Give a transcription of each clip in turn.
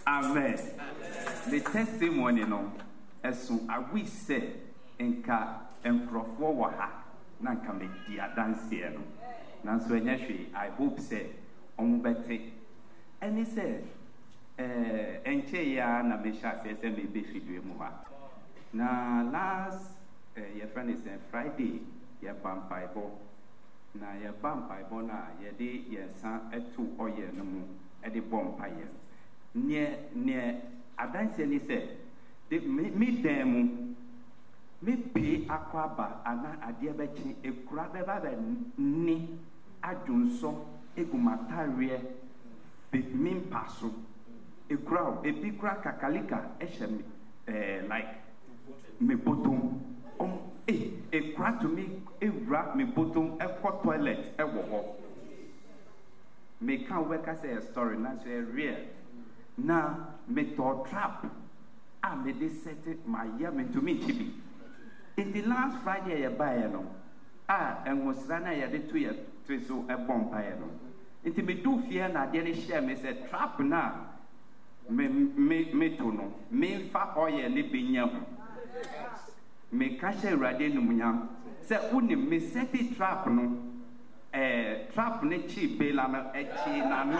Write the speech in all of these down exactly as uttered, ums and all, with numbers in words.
Amen. The testimony no esun awi say enka enkrofo wa ha na nka me dia dance no. Na so enya hwe I hope say omo bete. Any say eh enche ya na me sha say say me be fidue mu ha. Na last uh, your friend is uh, Friday, your vampire bo. Na your vampire bo na ye de ye san etu oye no mu e de vampire. Ne ne adanse ni say de me dem mu me pe akwaba ana ade be chi ekura be ba be ni adunso egumatarie be min paso ekura ebi kura kakalika ehye me eh like me bottom um eh e kura to me e wra me bottom e ko toilet e wo ho me can work as a story na so real na me to trap a me de set my year me to me chibi in the last Friday ya buy no ah en was na ya de to ya to so e bomb buy no inti me do fear na de share me say trap na me me me to no me fa oye ne benya me kashe rade no munya se uni me set trap no eh trap ne chi bela na e chi na no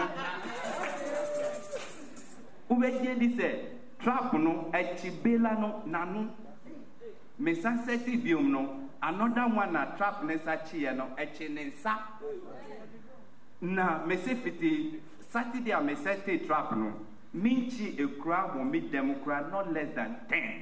ubedie di se trap no e chi bela no na no me sa set biom no another one na trap ne sa chi no e chi ne nsa na me se fiti Saturday a me set trap no minchi a crowd will meet them crowd not less than ten.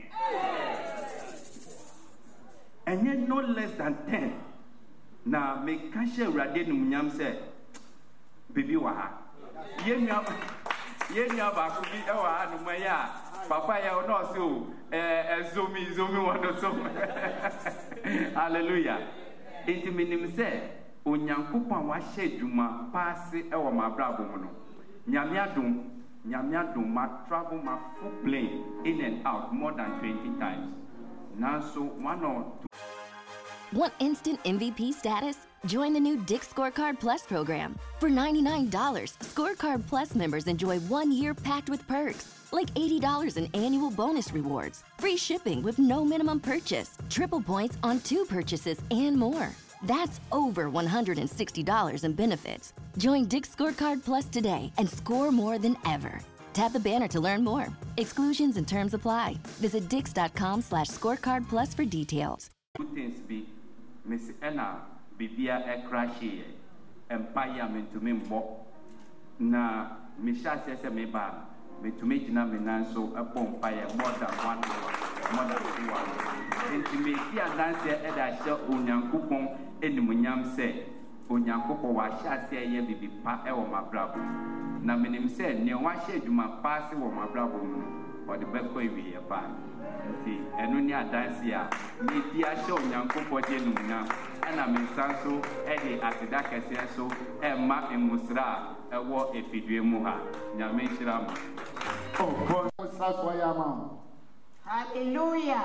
And yet no less than ten. Now me kashe rade no munyam say baby wa ha. Ye nya ye nya ba ku bi e wa ha no maya. Papa ya no so eh zomi zomi wa no so. Hallelujah. Enti minim say onyankopon wa hye dwuma paase e wo mabrabo mu no. Nyame adom Nyamia do ma travel my full plane in and out more than twenty times. Now so one or two. Want instant M V P status? Join the new Dick's Scorecard Plus program. For ninety-nine dollars, Scorecard Plus members enjoy one year packed with perks, like eighty dollars in annual bonus rewards, free shipping with no minimum purchase, triple points on two purchases, and more. That's over one hundred sixty dollars in benefits. Join Dick's Scorecard Plus today and score more than ever. Tap the banner to learn more. Exclusions and terms apply. Visit dix.com slash scorecard plus for details. Two things be Miss Anna Bibia e crashy empire me to me mo na Misha says me ba me to me jina me nanso a empire more than one more than two one. Intimate and dance e da show onyankopon enimunyam se onyankopon wa hya se ye bibi pa e wo mabrabo na menim se ne wa hya dwuma pa se wo mabrabo no o de beko ewi ye pa nti enu ni adanse a ne dia hya onyankopon de numunyam ana me sanso e de asida kese so e ma emusra e wo efidue mu ha nyame hira mo oh God saso ya ma. Hallelujah.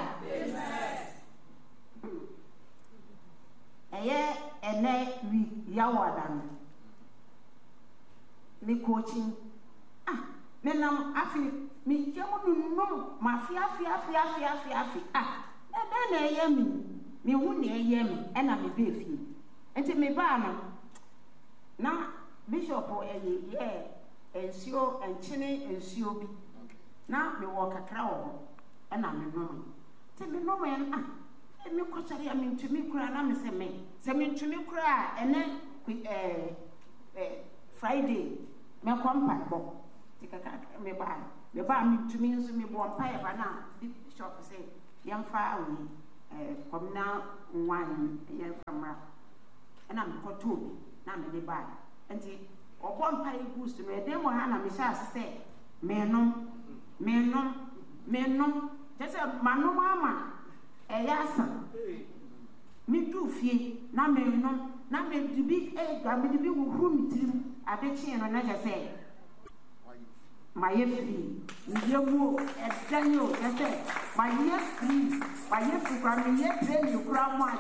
Amen. Eye ene wi yawadan. Me coaching. Ah, me nam afi me jamo no mafia fia fia fia fia fia. Ah, e be na eye mi. Me hu na eye mi e na me be fi. Enti me ba no. Na bishop eye ye ensio enchine ensio bi. Na me wo kakra wo. E na me no. Ti me no men ah. Me kochari ya mintumi kura na me se me se mintumi kura ene eh eh Friday me kompa bo tikaka me ba me ba mintumi nso me bo mpa ya ba na bishop say yamfa awi eh komna nwan yamfa ma na me koto na me de ba enti obo mpa yi boost me de mo ha na me sha se me no me no me no just manu mama eyasa mi du fie na me no na me dibi e ga me dibi wuhuru mi tirim abechi no na jese maye free mi yemu e danyo jese maye free maye free kwa me ye pray you kura mo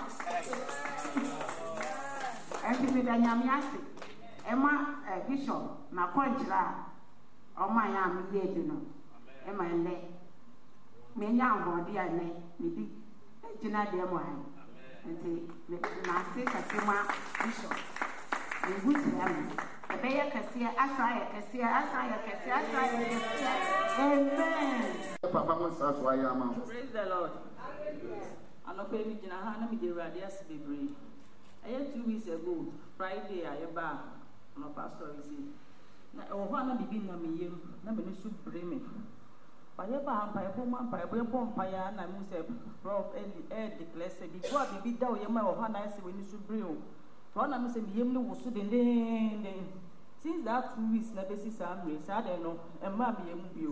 e ti me da nyame ase e ma bishop na konjira Oh my am here you know. Am I ne? Me nya body I ne me bi jina dem wan. Nti me na se kasema bishop. Me gusi am. Ebeya kasia asa ya kasia asa ya kasia asa ya kasia. Amen. Papa Musa Swayama. Praise the Lord. I'm not paying me jina ha na me de radius bebre. I two weeks ago, Friday I ba no pastor is in. Na o ho na bibi na me yem na me no su bre me. Ba ye ba ampa ye bo ma ampa ye bo pompa ya na me say prof early air declare say before bibi da o ye ma o ho na say we ni su bre o. So na me say me yem no wo su den den den. Since that two weeks na besi sam re sa de no e ma me yem bi o.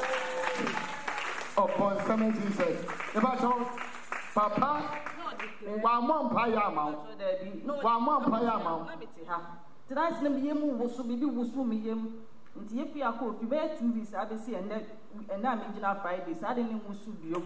Upon seven Jesus. The Bible, Papa, one more fire amount. One more fire amount. Tonight's name yem wo so bibi wo so me yem. Nti ye fi akọ fi be two weeks abesi and and na me gina Friday sa de ne wo so bio.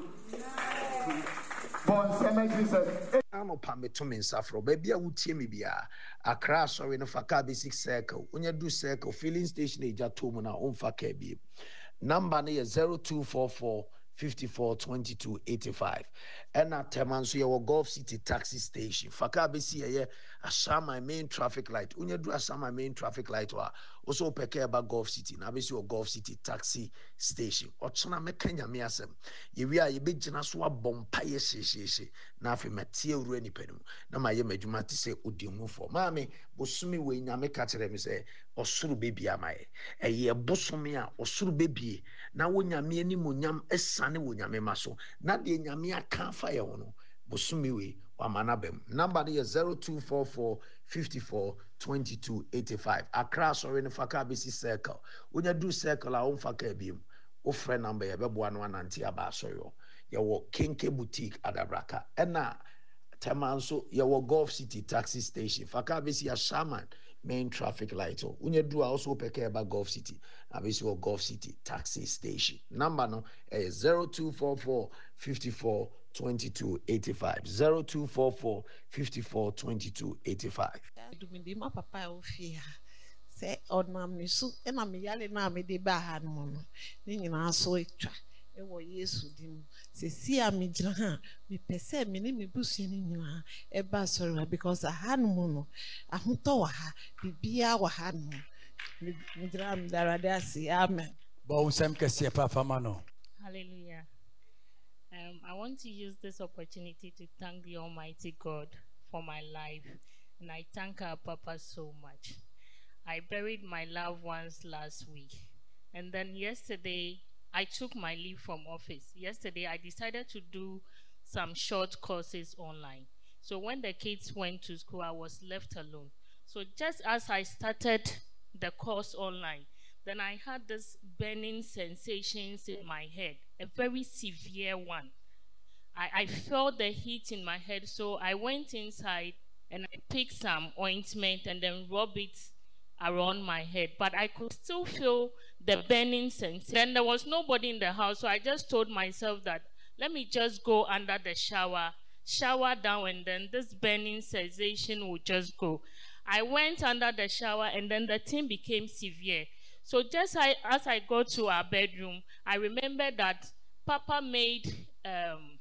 Upon seven Jesus. Ano pa meto me nsafro ba bia wutie me bia Accra sorry no faka basic circle unya do circle filling station eja to mu na onfa ka bi number ne zero two four four fifty-four twenty-two eighty-five and at Temanso your Gulf City taxi station faka besi ye asama main traffic light unya do asama main traffic light wa also peke ba Gulf City na besi your Gulf City taxi station ochona mekanya me asem ye wi a ye begina so abompa ye hyehyehye na afi metie uru ani panu na ma ye madwuma te se odimu fo maame bosumi we nyame ka kire me se osuru bebi amaye eye bosumi a osuru bebi na wo nyame ani monyam esane wo nyame maso na de nyame aka fa ye hono bosumi we wa manabem number is zero two four four fifty-four twenty-two eighty-five Accra sorry no faka besi circle unya do circle a on faka biem o friend number ye beboa no ananti aba soyo ye wo Kenke boutique Adabraka ena Temanso ye wo Gulf City taxi station faka besi ya shaman main traffic light o unya do also peke ba Gulf City na besi wo Gulf City taxi station number no is zero two four four fifty-four twenty-two eighty-five zero two four four fifty-four twenty-two eighty-five Dumidi ma papa ofia se onam ni su e na me yale na me de ba ha no no ni nyina so etwa e wo Yesu dim se si a me gina ha me pese me ni me busu ni nyina e ba sorry because ha no no ahoto wa ha bibia wa ha no me dra me darade ase amen Bon sem kese papa mano. Hallelujah. Um, I want to use this opportunity to thank the Almighty God for my life, and I thank our Papa so much. I buried my loved ones last week, and then yesterday I took my leave from office. Yesterday I decided to do some short courses online. So when the kids went to school, I was left alone. So just as I started the course online, then I had this burning sensations in my head, a very severe one. I, I felt the heat in my head, so I went inside and I picked some ointment and then rubbed it around my head. But I could still feel the burning sensation. Then there was nobody in the house, so I just told myself that let me just go under the shower, shower down, and then this burning sensation would just go. I went under the shower and then the thing became severe. So just I, as I got to our bedroom, I remember that Papa made, um,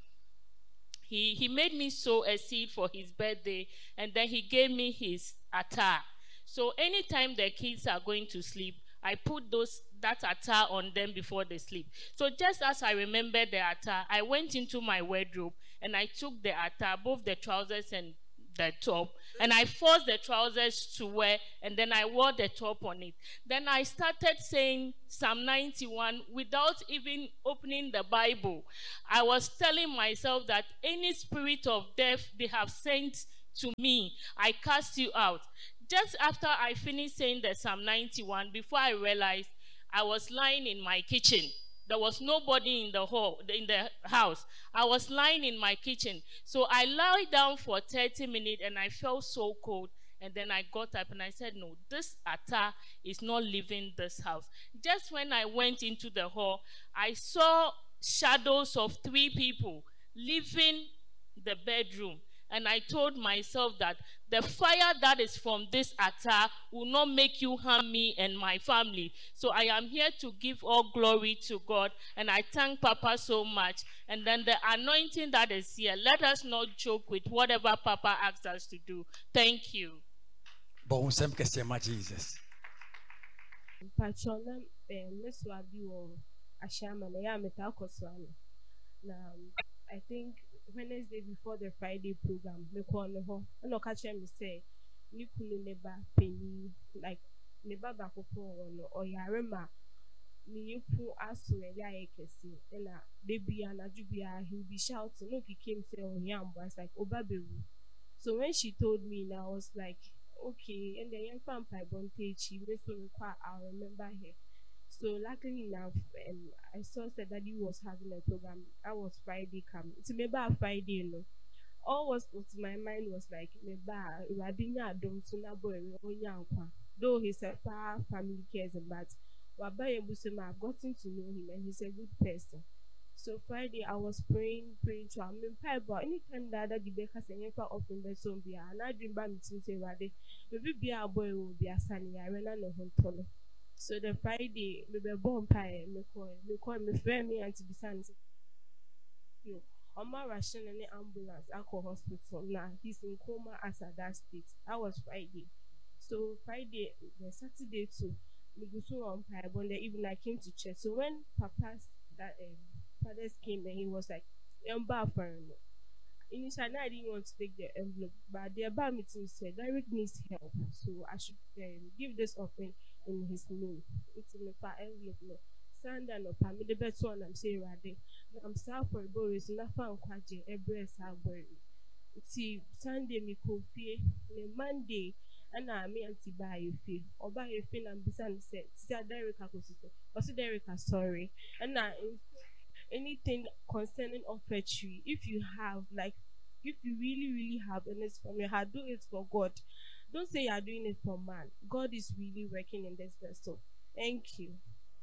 he, he made me sow a seed for his birthday, and then he gave me his attar. So anytime the kids are going to sleep, I put those that attar on them before they sleep. So just as I remember the attar, I went into my wardrobe and I took the attar, both the trousers and the top, and I forced the trousers to wear, and then I wore the top on it. Then I started saying Psalm ninety-one without even opening the Bible. I was telling myself that any spirit of death they have sent to me, I cast you out. Just after I finished saying the Psalm ninety-one, before I realized, I was lying in my kitchen. There was nobody in the hall, in the house. I was lying in my kitchen. So I lay down for thirty minutes and I felt so cold. And then I got up and I said, no, this attar is not leaving this house. Just when I went into the hall, I saw shadows of three people leaving the bedroom. And I told myself that the fire that is from this altar will not make you harm me and my family. So I am here to give all glory to God. And I thank Papa so much. And then the anointing that is here, let us not joke with whatever Papa asks us to do. Thank you. Bon, sem que se ma Jesus. Patronum, Miss Wabi or Ashama, I am at Alcoswan. Now, I think Wednesday before the Friday program, me call me home. I know catch me say, Nikulu neba penny like neba bakopo or yarema. Me fu asu ya ekesi. Ena debi anajubia he'll be shouting. No, he came say oh yam was like Obabewu. So when she told me, now I was like, okay. And then young vampire bonte she made so require I'll remember her. So luckily enough, um, I saw that Daddy was having a program. I was Friday coming. It's maybe a Friday, you know. All was what my mind was like, maybe Radinya don't na boy though he's a far family cares but Wabaye Busema, I've gotten to know him and he's a good person. So Friday I was praying, praying to him. But anytime that the baker saying for open the song be and I dream by meeting say Rade, maybe be a boy will be a sunny. I ran on the So the Friday, we were born pie, me call, me call me friend me and to be sent. You, on my ration and the ambulance, I call hospital. Now he's in coma as at that state. I was Friday. So Friday, the Saturday too, we go to on pie. But the evening I came to church. So when Papa's that um, fathers came and he was like, "I'm back for him." Initially, I didn't want to take the envelope, but the bar meeting said Derek needs help, so I should um, give this offering in his name. It's in the far envelope. No. Sunday no pa me the best one I'm saying right. I'm sorry for Boris. Na fan kwaje every Saturday. See Sunday me coffee. Me Monday and I me anti buy you feel. Or buy you feel and bisan said. See Derek akosito. Or see Derek sorry. And I anything concerning offertory, if you have like, if you really really have and it's from your heart, do it for God. Don't say you are doing it for man. God is really working in this vessel. Thank you.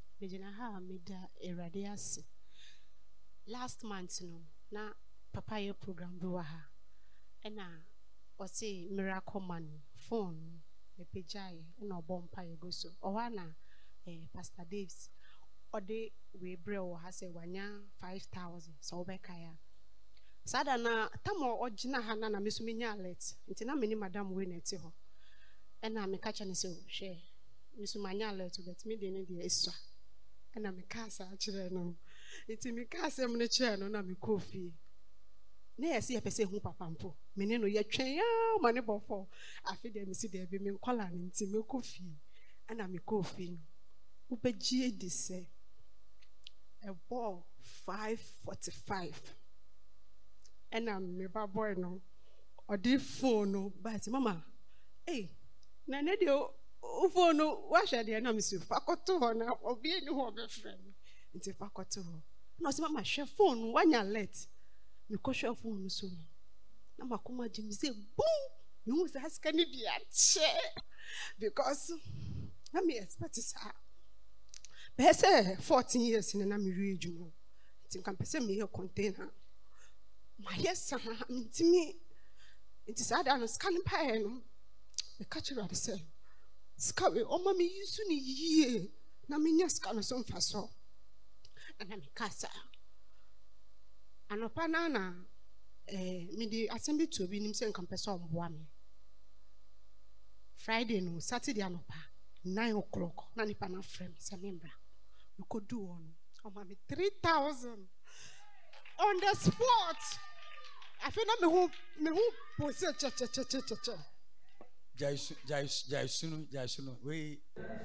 Last month, no, na papaya program buwaha, ena wasi miracle man phone me pejai ena bompa yegoso. Owana eh Pastor Davis, ode we brew ha se wanya five thousand so obekaya. Sada na tamo ojina hana na misuminya alert. Nti na meni madam we neti ho. Ena me kacha ne se hwe. Misumanya alert bet me de ne de eswa. Ena me kasa akire no. Nti me kasa me ne kire no na me kofi. Na yesi ye pese hu papa mpo. Me ne no ye twen ya ma ne bofo. Afi de me si de be me kola ne nti me kofi. Ena me kofi no. Ubegie de se. A ball five forty-five. And I'm my boy no. Or the phone no. But mama, hey, na ne dio phone no. What should I na miss you? Fakoto ho na obi eni ho be friend. Nti fakoto ho. No se mama share phone one ya let. Me ko share phone so. Na makoma jimi say boom. You must ask any be a che. Because na me expect sa. Be say fourteen years in na me rejumo. Nti kan pese me here container. My yes, to me, it is other than scanning pie. The catcher at the same. Scawy, oh, mammy, you soon ye. Naminia scan some faso. And I'm a casa. And a panana, eh, midi assembly to be himself compass on Wami. Friday, no, Saturday, no pa, nine o'clock, Nanny Pana frame, Samembra. You could do on, oh, mammy, three thousand on the spot. I feel not me who me who pose cha cha cha cha cha. Jaisu jaisu jaisunu jaisunu we.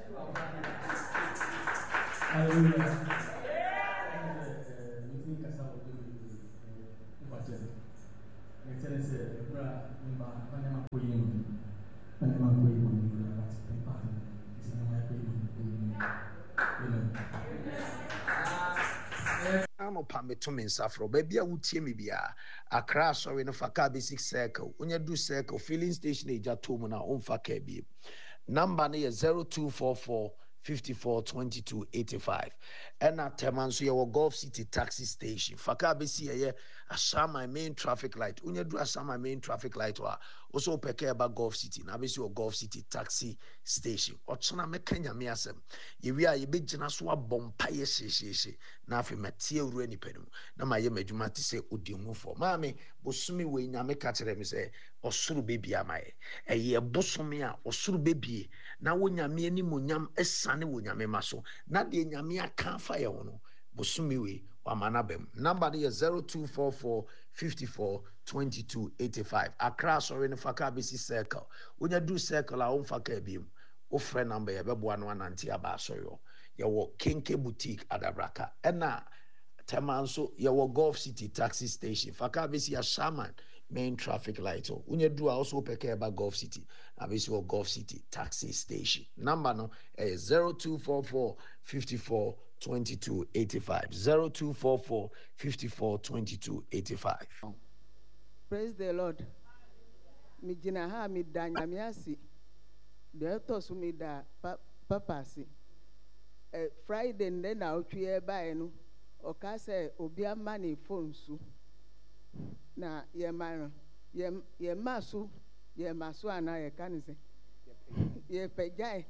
I'm a pammy to me safro, baby. I would tear me be a crash or in a Fakabi six circle. When you do circle, filling station age at Tomuna on Fakabi. Number near zero two four four fifty-four twenty-two eighty-five. And at Temanso, your Gulf City taxi station. Fakabisi, a Shama main traffic light. Unya do a Shama main traffic light. Also, Pekeba Gulf City. Nabisi, your Gulf City taxi station. Ochana Mekanya Miasem. Ye are ye big Janaswa Bompaye Shishi. Nafi Matia Reni Penu. Nama ye Medumati say Udimu for Mammy, Bosumi we Name Katerem say, or Suru baby amae. A ye Bosumia or Suru baby. Now when Yami any munyam es sani wunyame maso. Na de Yamia can't fire ono. Bosumi we Wamanabem. Number is zero two four four fifty-four twenty-two eighty-five. Accra sorry in Fakabisi circle. When you do circle, I won't fakabim. O friend number ya bebuan one anti abasoyo. Ya wo Kenke boutique adabraka. Ena Temanso ya wo Gulf City taxi station. Fakabisi ya Shaman main traffic light. When you do also peke about Gulf City. Abisi wo Gulf City taxi station. Number no is zero two four four fifty-four twenty-two eighty-five. zero two four four fifty-four twenty-two eighty-five. Praise the Lord. Mi jina ha mi da nyamiasi. De to su mi da papa si. Eh Friday nde na otwe ba enu. Oka se obi ama ni phone su. Na ye ma ye ye masu ye masu ana ye kanise. Ye pejai.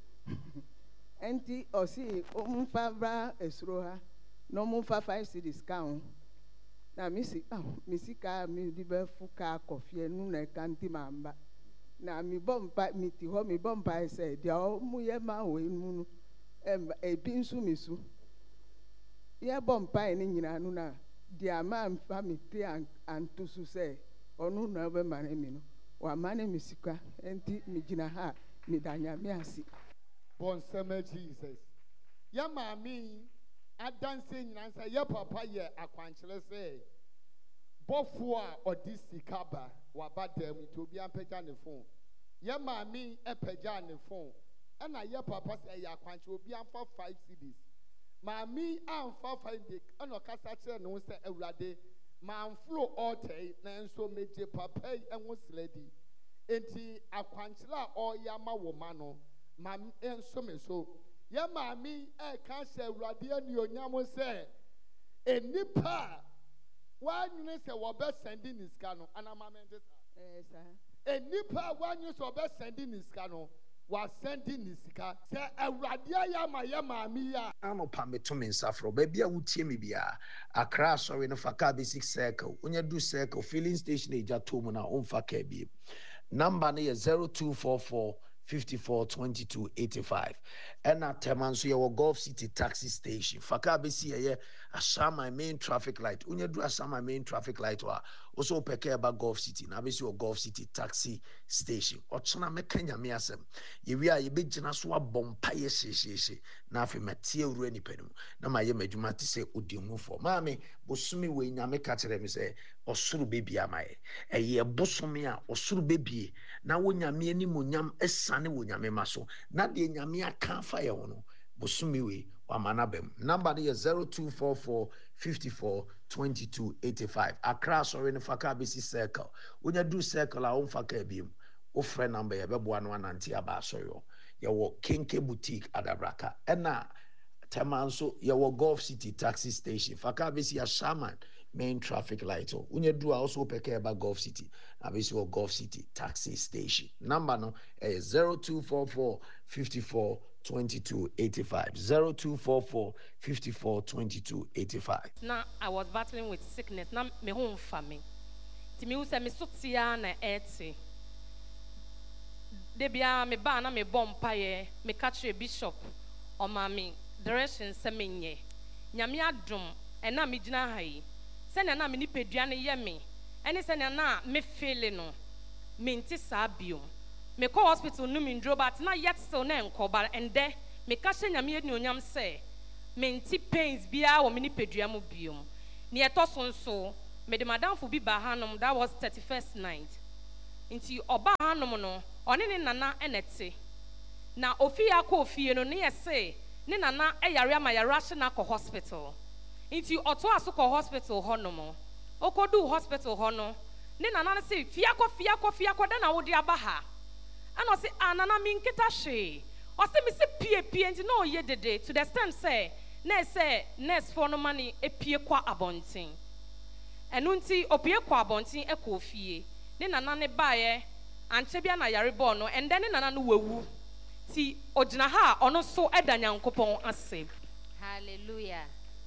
Enti osi umfa bra esroha no mumfa five cedis count na misi ah misi ka mi dibe fuka coffee nu na kanti mamba na mi bompa mi ti ho mi bompa se dia o mu ye ma we nu em e binsu misu ye bompa ni nyina nu na dia ma mfa mi ti antusu se onu na be mane mi no wa mane misika enti mi gina ha mi danya mi asi. Bonsema Jesus. Ya mami adanse nyinansa ya papa ye akwankyere se bofo a odi sikaba wabadam to bi ampagya ne phone. Ya mami epagya ne phone. Ana ya papa se ya akwankyere obi amfa five cedis. Mami amfa five de ana kasa kire no se awurade manflo altai na enso meje papa enwo sledi. Enti akwankyere a oyama wo ma no mam enso me so ya mami e ka se awurade anuonyam se enipa wanyu se wo be sending iska no anamamente sa eh sa enipa wanyu se wo be sending iska no wa sending iska se awurade ya ma ya mami ya ano pa meto me nsafro ba bia wutie me bia Accra sorry no faka basic circle unya do circle filling station eja tomu na onfa ka bi number ne zero two four four fifty-four twenty-two eighty-five. And at Temanso, your Gulf City taxi station. Fakabisi, ye, Ashama main traffic light. Unya do Ashama main traffic light. Also, Pekeba Gulf City. Nabisi, your Gulf City taxi station. Ochana Mekanya miasem. Ye are ye big Janaswa Bompaye she. Nafi Matia Reni Penu. Nama ye medumati say Udimu for. Mami, Bosumi we Nyame Katerem say, Osuru baby amae. A ye Bosumia, Osuru baby. Na wunyami any munyam esane wunyame maso. Na de nyamia can't fire ono. Bosumiwe wamanabem. Number is zero two four four fifty-four twenty-two eighty-five. Accra sorry in Fakabisi circle. When you do circle, I won't fakabim. O friend number ya bebu one one anti abasoyo. Ya wo Kenke boutique adabraka. Ena Temanso ya wo Gulf City taxi station. Fakabisi ya Shaman main traffic light. When you do also peke about Gulf City. Abisi wo Gulf City taxi station. Number no is zero two four four fifty-four twenty-two eighty-five. zero two four four fifty-four twenty-two eighty-five. Now I was battling with sickness. Now me home family. Ti me use me sotia na eti. Debia me ba na me bompa ye me catch a bishop o ma me direction se menye. Nyame adom e na me gina hai. Se na na me nipadua ne ye me. Ene se na na me feeling no. Me nti sa biom. Me call hospital no me ndro but na yet still na enkoba and there me ka hye nyame enu onyam say me nti pains bia wo me nipadua mo biom. Ne eto so nso me de madam fo bi ba hanom that was thirty-first night. Nti oba hanom no one ne nana enete. Na ofi akọ ofie no ne yese ne nana eyare ama yare ahye na akọ hospital. Nti oto aso kọ hospital honom. Okodu hospital hono ne nana se fiakọ fiakọ fiakọ da na wo de aba ha. Ano se anana mi nketa hwe ɔsɛ me sɛ pie pie nti na ɔyɛ dede to the extent sɛ na ɛsɛ nurse for no money epie kwa abɔnten ɛno nti opie kwa abɔnten ɛkɔ fie ne nana ne baeɛ ankyɛ bia na yare bɔɔ no ɛndɛ ne nana no wawu ti ogyina ha a ɔno so ɛda nyankopɔn ase. Hallelujah.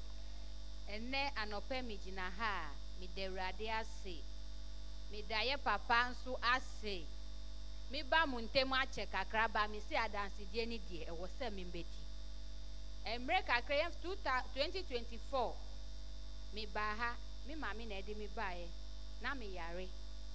Ene anɔpɛ mi gyina ha a mi da Awurade ase mi da yɛ papa nso ase mi ba mu ntɛm akyɛ kakra ba mi si adansidie ni deɛ ɛwɔ sɛ mi mbɛdi mmerɛ kakra yɛ twenty twenty-four mi ba ha mi maame na ɛde mi baeɛ na mi yare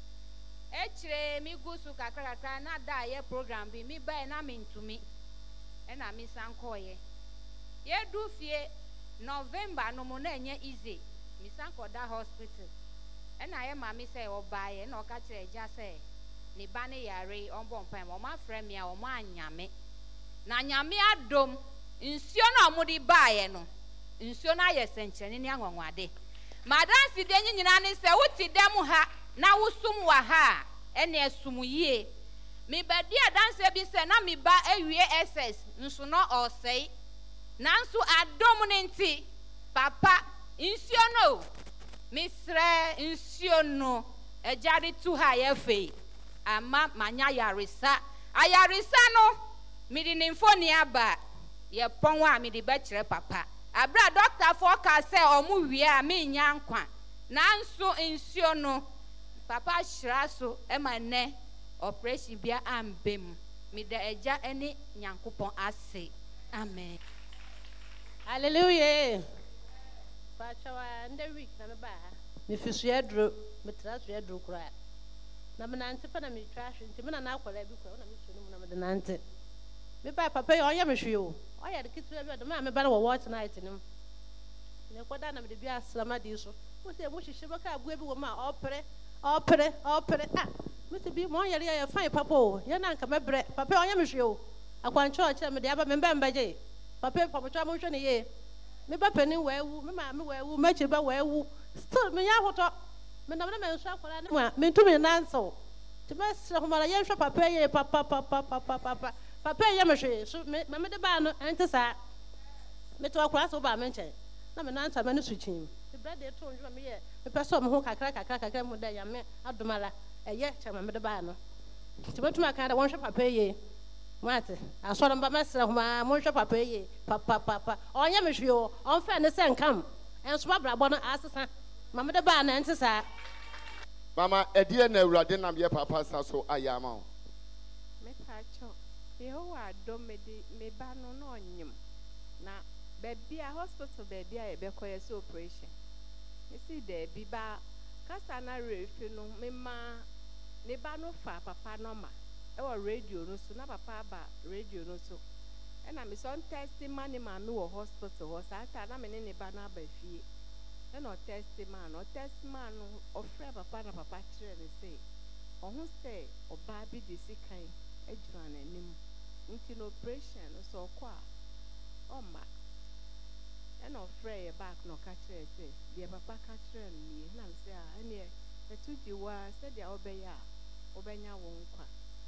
ekyire mi gu so kakra kakra na da yɛ program bi mi baeɛ na mi ntumi ɛna mi san kɔɔyɛ yɛ du fie November no mo na enye easy mi san kɔda hospital ɛna yɛ maame sɛ ɔbaeɛ na ɔka kyerɛ agya sɛ ne ba ne yare ɔmbɔ mpan ma ɔma frɛ me a ɔma anyame na nyame adom nsuo na ɔmo de baeɛ no nsuo na ayɛ sɛnkyerɛne ne anwanwade madansi de nyi nyina ne sɛ wote dɛm ha na wosum wa ha ɛne asum yie me badi adanse bi sɛ na me ba awie S S nso no ɔsɛe nanso adom ne nti papa nsuo no misrɛ nsuo no ɛgyade tu ha yɛfei ama manya yaresa ayaresa no mede ne mfoni aba yɛpɔn a mede bɛkyerɛ papa abra doctor for ka sɛ ɔmo wie a menya nkwa nanso nsuo no papa hyira so ɛma nɛ operation bia ambem mede agya ɛne nyankopɔn ase amen. Hallelujah. Pachawa nda week na ba. Me fisu edro, me trasu edro kura. Na me nante pa na me trash nti me na na akwala bi kura na me su no na me de nante. Me ba papa yo oya me hwe o. Oya de kitu bi de ma me ba na wo watch night nim. Ne kwada na me de bi asrama di so. Mo se mo hihye baka abu bi wo ma opere, opere, opere. Ah, me se bi mo yare ya fine papa o. Ye na nka me bre. Papa oya me hwe o. Akwancho o kire me de aba me mba mbaje. Papa papa twa mo hwe ne ye me ba pani wewu me ma me wewu me chi ba wewu still me ya hoto me na me me nso akwara ne ma me ntumi nanso ti me sre ho mara ye hwe papa ye papa papa papa papa papa ye me hwe so me me de ba no ente sa me to akwara so ba me nche na me nanta me no suchin me brother e to njo me ye me pese mo ho kakra kakra kakra mo da ya me adomala eye che me de ba no ti me tuma kan da won hwe papa ye Mate, I saw them by myself, my Monsha Papa, Papa, Papa, or Yamisho, on fairness and come, and swab Rabona Assassin, Mamma the Ban and Sasa. Mama, a dear never didn't have your papa, so I am. Me pacho, you are don't me ban on him. Now, baby, a hospital, baby, I be quite operation. You see, there be ba Cassana Roof, you know, me ma, ne bano fa, papa no ma. Our radio no so na papa ba radio no so and I'm some testimony man no hospital was ata na me ne ba na ba fie and no testimony no testimony no ofre papa na papa kire ne say ohun say oba bi de sikan adwura na nim nti no operation no so kwa o ma and ofre ye back no ka kire say de papa ka kire ni na say ah ene e tu di wa say de obeya obenya wo nkwa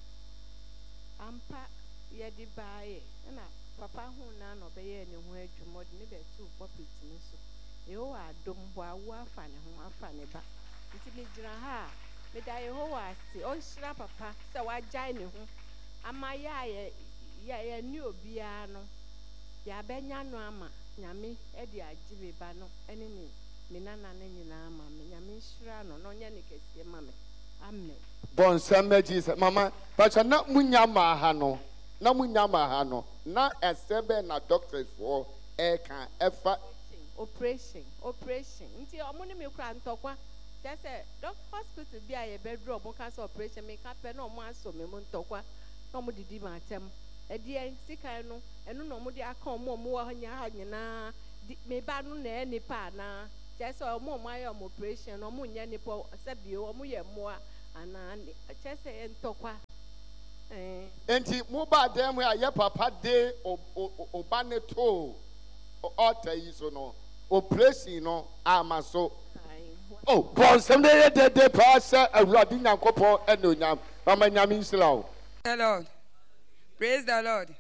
ampa ye di bae na papa hu na no be ye ne ho adwumod ne be tu pulpit ne so e o adom bo awu afa ne ho afa ne ba nti me gira ha me da ye ho ase o hira papa se wa jai ne ho ama ya ye ya ni obia no ya benya no ama nyame e di agibe ba no ene ni me nana ne nyina ama me nyame hira no no nya ne kese ma me amen. Bon Samuel Jesus, Mama, but na munyama hano, na munyama hano, na esebe na doctors for air can ever operation, operation. Nti omuni me kura ntokwa. Just say doc hospital bi a ye bedroom mo cancer operation me ka pe na omo aso me mo ntokwa. Na omo didi ma atem. E die sika no, eno na omo di aka omo omo wa nya ha nyina me ba no na eni pa na. Just say omo omo ayo operation, omo nya ni po sebi omo ye moa. Ana chese entokwa eh enti mo ba dem a ye papa de oba ne to o tayi so no operation no amaso oh bon some de de de pass awurade nyankopon enonyam mama nyame insla o the Lord praise the Lord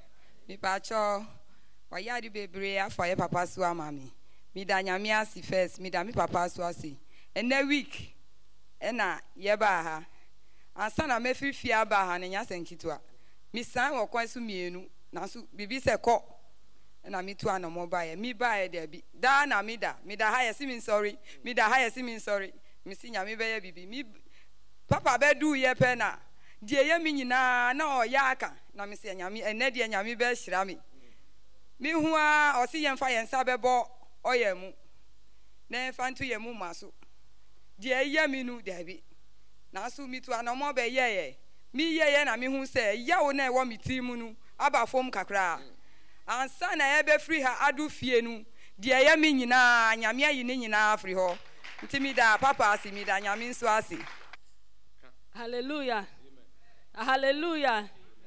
Mi pacho, wayadi bebre afọ ye papa so amami. Mi da nyame asi first, mi da mi papa so asi. Ene week, ena ye ba ha. Ansa na mefiri fia ba ha na nya senkitwa. Mi san wo kwan so mienu, na so bibi se kọ. Na mi tu anomo ba ye, mi ba ye de bi. Da na mi da, mi da ha ye si mi sorry, mi da ha ye si mi sorry. Mi si nyame be ye bibi. Mi papa be du ye pe na. Die ye mi nyina na o ya aka na me se nyame ene die nyame be hyira me mi hu a o se ye mfa ye nsa bebo oye mu na mfa ntu ye mu maso die ye mi nu dabi na so mi tu anomo be ye ye mi ye ye na mi hu se ya wo na e wo mi ti mu nu aba fom kakra ansa na ye be free ha adu fie nu die ye mi nyina nyame ayi ni nyina free ho ntimi da papa asi mi da nyame nso asi. Hallelujah. Hallelujah.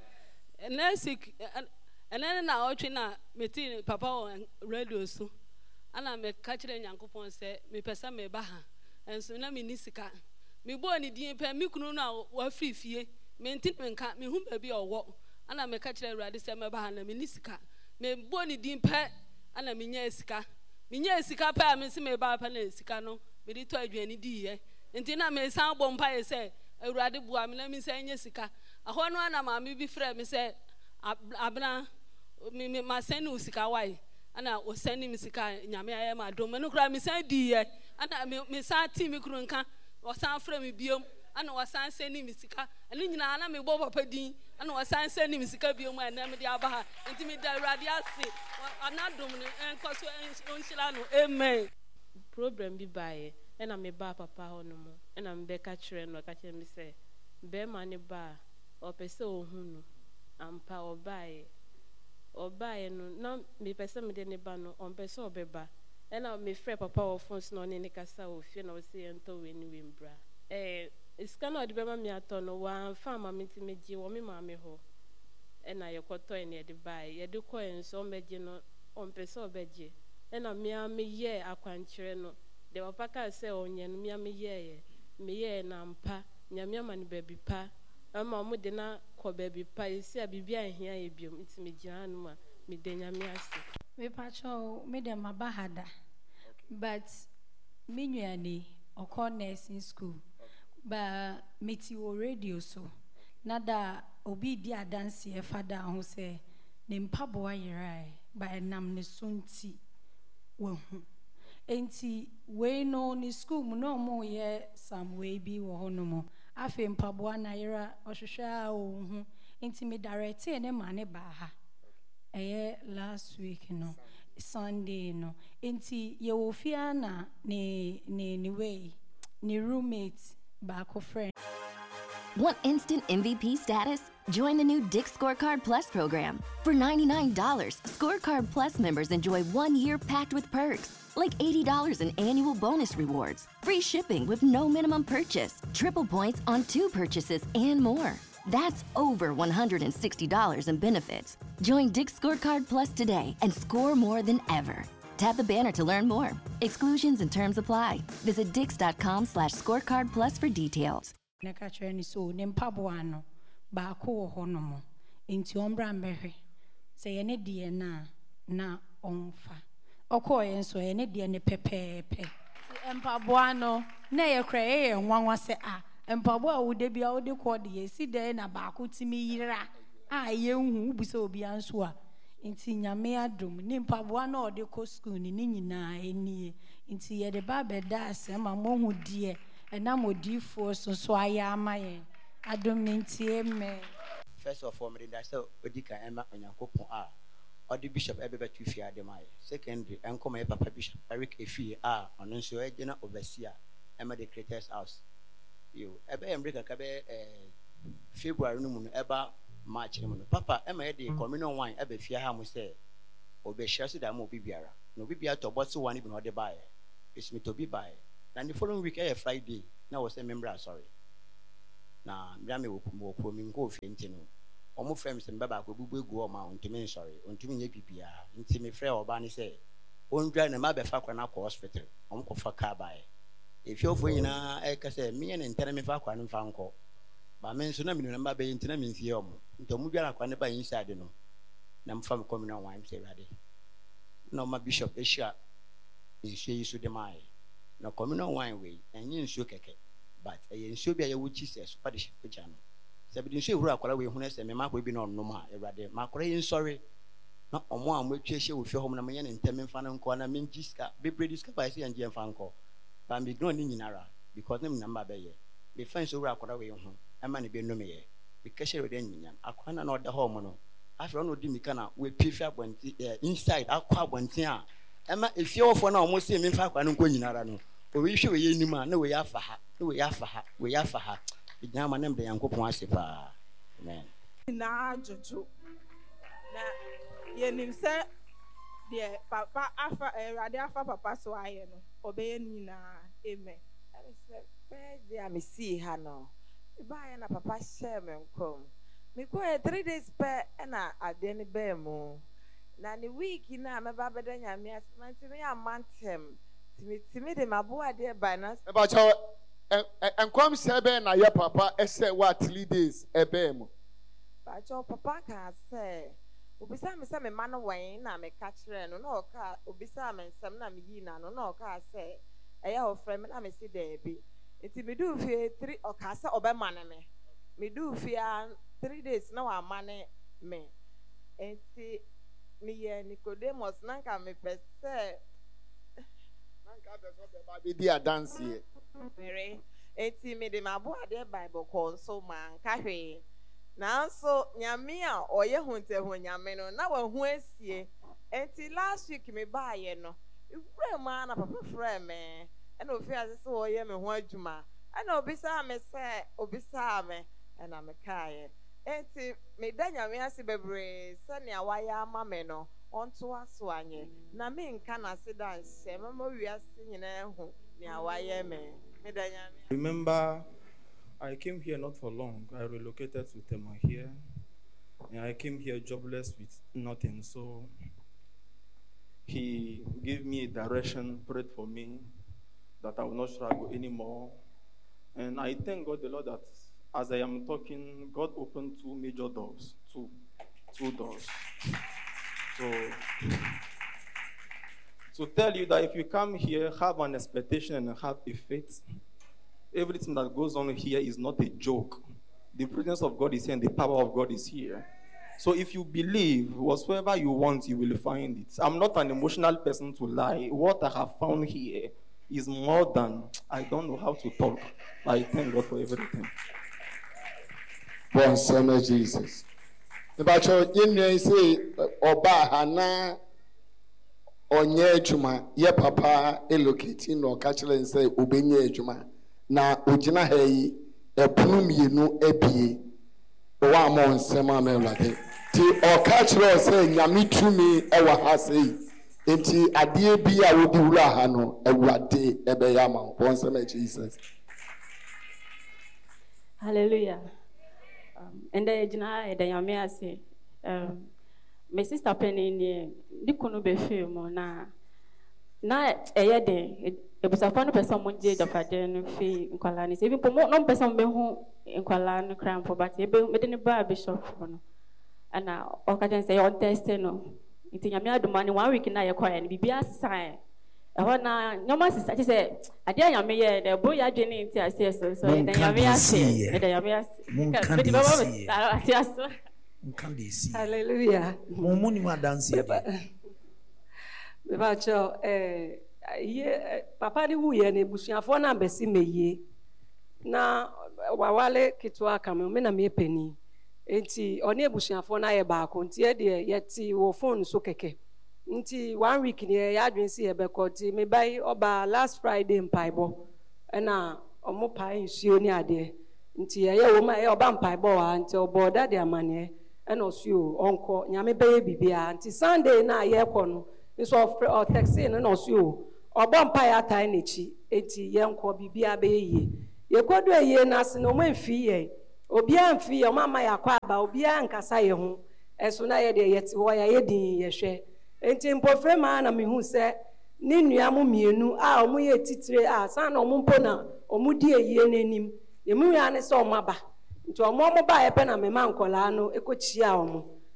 Next week, and then now na meeting papa on radio so. Ana me catch the Yankopon say me pesa me baha. And so na me nisika. Me bo ni din pe me kunu na wa free fie. Me ntin me nka me hu ba bi owo. Ana me catch the radio say me baha na me nisika. Me bo ni din pe ana me nya sika. Me nya sika pe me se me ba pa na sika no. Me di to adwani di ye. Ntin na me san bo mpa ye say Urade bua me na mi say nye sika. Aho no ana ma me bi frɛ me say abna me me ma send u sika wai. Ana o send me sika nyame aye ma dom. Me no kra me say di ye. Ana me me san ti me kru nka. O san frɛ me biom. Ana o san send me sika. Ani nyina ana me bo papa din. Ana o san send me sika biom ana me di aba ha. Enti me da urade ase. Ana dom ne enko so onhyira no. Amen. Problem bi bae. Ena me ba papa ho no mo ena me be ka kire no ka kire me se be ma ne ba o pese o hu no ampa o bae o bae no na me pese me de ne ba no on pese o be ba ena me frɛ papa o phone no ne ne kasa o fie na o se ento we ni we mbra eh iska na o de be ma me ato no wa fa ma me ti meji wo me ma me ho ena ye kwoto ene de bae ye de ko enso meji no on pese o beje ena me a me ye akwankire no de wapaka se onye no mia me ye me ye na mpa nyame ama ne baby pa ama mo de na ko baby pa isi a bibia ehia ye biom iti me gina no ma me de nyame ase me pacho me de mabahada but me nyane okọ nursing school ba meti wo radio so nada obi di adanse e fada ho se ne mpabo ayerai ba enam ne sunti wo hu enti we no ni school mu no mo ye some way bi wo ho no mo afi mpaboa na yera ohwehwa o hu enti me direct ne ma ne ba ha eye last week no Sunday no enti ye wo fia na ne ne ni way ni roommate ba ko friend. Want instant M V P status? Join the new Dick Scorecard Plus program. For ninety-nine dollars, Scorecard Plus members enjoy one year packed with perks, like eighty dollars in annual bonus rewards, free shipping with no minimum purchase, triple points on two purchases, and more. That's over one hundred sixty dollars in benefits. Join Dick Scorecard Plus today and score more than ever. Tap the banner to learn more. Exclusions and terms apply. Visit dix.com slash scorecard plus for details. Neka treni so ne mpaboa no ba ko ho no mo enti ombra mbehwe se ye ne die na na onfa okọ ye nso ye ne die ne pepepe mpaboa no na ye kra ye nwanwa se a mpaboa wo de bia wo de ko de ye si de na ba ko timi yira a ye hu bu se obi anso a enti nyame adom ne mpaboa na o de ko school ni nyina enie enti ye de ba beda asema mo hu die ena modifo so so ayama ye adomintie me. First of all, me that so odika ema onyankopon a odi bishop ebebe tu fi ademai. Secondary enko me papa bishop Eric Efi a ono nso ejena overseer ema the creators house. Yo ebe embreka ka be eh February no mu no eba March no mu no papa ema ye the communion wine ebe fi ha mu say obe share so da mo bibiara. No bibia to bottle one bi no de buy. It's me to be buy. And the following week, a Friday, now was a member. Sorry. Now, Grammy will come over me go fainting. Almost friends and Baba will go amount to me. Sorry, on to me, P P R. Into me, Frey or Barney say, one grand and Mabba Fakwana hospital, Uncle for car by. If you're for you now, I can say, me and tell me Fakwan and Fanco. But men soon, I mean, Mabba in Tenam in Theum, into Mugana by inside, you know. na mfa me communal wine say ready no ma bishop ahyia nsuo yi so de mai na communal wine we enye nsuo keke but eye nsuo bia ye wo Jesus pa de hyeja no se bi nsuo ehuru akwara we hu na se me ma ko bi na onnom a ewrade ma akwara yi nsori na omo a mo atwa hye wo fi hom na me ye ne ntem mfa no nko na me njiska bebre diska ba se anje mfa nko ba me gno ni nyinara because nem namba be ye me fan so ehuru akwara we hu ama ne be no me ye be kashe we de nyinyam akwana na oda hom no afro no di mika na we pifi abonti inside akwa abonti a ema efiewofo na omo se me mfa akwa no nko nyinara no o we hwe we ye nim a na we yafa ha na we yafa ha we yafa ha igna ma nem de yankopon ase pa amen na jojo na yenim se de papa afa erade afa papa so aye no obeye nyina amen se pe de amisi ha no ba ya na papa share me nkom me ko three days pe na ade ne be mu na ni week na me ba beda nyame asmanti me amantem timi timi de mabo ade by na e ba cha enkom se be na ye papa ese what three days e be mu ba cha papa ka se obisa me se me ma no wen na me ka kire no na oka obisa me nsem na me yi na no na oka se eya ho frɛ me na me se de bi enti me do fie three oka se obema na me me do fie three days na wa mane me enti me ye Nicodemus na ka me pese nanka be so be ba be dia dance here mere enti me de mabo ade Bible call so man ka hwe na so nyame a oye hunte ho nyame no na wa hu asie enti last week me ba ye no ifre ma na papa frɛ me ena ofi ase so oye me ho adwuma ena obisa me se obisa me ena me kae enti me da nyame ase bebre se ne awaya ama me no onto aso anye na me nka na se da hye mama wiase nyina ho ne awaya me me da nyame. Remember, I came here not for long. I relocated to Tema here, and I came here jobless with nothing. So he gave me a direction, prayed for me that I will not struggle anymore. And I thank God the Lord that as I am talking, God opened two major doors, two, two doors. So to tell you that if you come here, have an expectation and have a faith, everything that goes on here is not a joke. The presence of God is here and the power of God is here. So if you believe, whatsoever you want, you will find it. I'm not an emotional person to lie. What I have found here is more than, I don't know how to talk. I thank God for everything. Bon summer Jesus. But you say, Oba Hana onye juma, ye papa elocating or catch and say, Obenye juma. Na ojina hei epunu mienu ebie wa mo nsema me lade ti o catch lo say nyame tumi e wa ha sei enti ade bi a wodi wura ha no ewurade ebe ya ma won nsema Jesus. Hallelujah. Um and the jina e da nyame ase um my sister Penny ni dikunu be film na na eye den ebusafo no person mo je dofade no fi nkwala ni se bi po no person be hu nkwala no crampo but e be me de ne ba bishop no ana o ka jen say on test no nti nyame aduma ni one week na ye kwa ni bibia sign e ho na nyoma sisa che say ade nyame ye de bo ya dwe ni nti ase so so de nyame ase de nyame ase Munkan de ase Munkan de ase Hallelujah mo mo ni ma dance e be ba cho eh ye papa ni wuye na ebusuafo na mbesi meye na wawale kitwa kama me na me peni enti oni ebusuafo na ye baako nti e de yeti wo phone so keke nti one week ni ya adwensi ye bekoti me bai oba last Friday mpaibo na omo pai nsuo ni ade nti ye ye wo ma ye oba mpaibo wa nti obo da de amane e no suo onko nyame beye bibia nti Sunday na ye kono nso o taxi no no suo Oba mpa ya tai nechi eti ye nko bibia be ye ye kodu eye na se no manfi ye obi amfi ye mama ya kwa ba obi ankasa ye ho eso na ye de yeti ho ya ye din ye hwe enti mpofre ma na mehu se ni nua mo mienu a omo ye titire a san na omo mpo na omo di eye nanim ye mu ya ne se omo aba nti omo omo ba ye pe na me ma nkola no ekochi a omo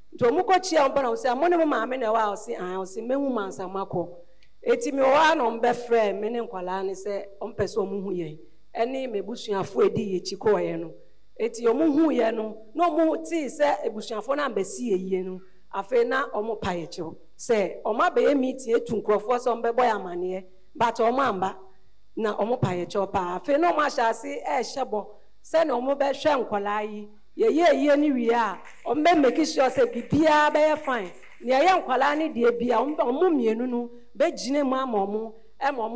to mu ko chia on bana o se amone mo maame na wa o se an o se mehu mansa makọ eti me wa no mbe frɛ me ne nkwala ne se on pese o mu hu ye eni mebusuafo edi ye chiko ye no eti o mu hu ye no no mu ti se ebusuafo na mbesi ye no afi na o mu pa ye cho se o ma be ye meeting etu nkrofo so mbe boy amane but o ma amba na o mu pa ye cho pa afi no ma sha se e hyebo se na o mu be hwe nkwala yi ye ye ye ni wi a o mbe make sure se bibia be ye fine ne ye nkwala ne de bia o mu mienu no be gine mu ama o mu e